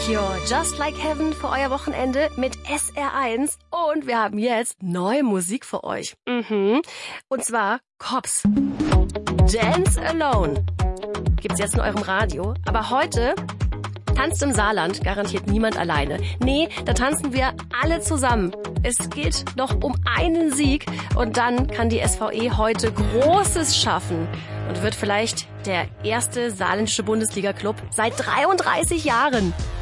Cure, Just Like Heaven für euer Wochenende mit SR1. Und wir haben jetzt neue Musik für euch. Und zwar Cops. Dance Alone. Gibt's jetzt in eurem Radio. Aber heute tanzt im Saarland garantiert niemand alleine. Nee, da tanzen wir alle zusammen. Es geht noch um einen Sieg und dann kann die SVE heute Großes schaffen und wird vielleicht der erste saarländische Bundesliga-Club seit 33 Jahren.